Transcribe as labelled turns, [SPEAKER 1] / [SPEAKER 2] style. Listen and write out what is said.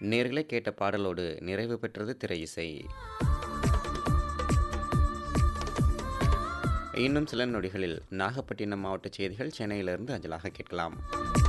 [SPEAKER 1] நேயர்களே கேட்ட பாடலோடு நிறைவு பெற்றது திரை இசை. இன்னும் சில நொடிகளில் நாகப்பட்டினம் மாவட்ட செய்திகள் சென்னையிலிருந்து அஞ்சலாக கேட்கலாம்.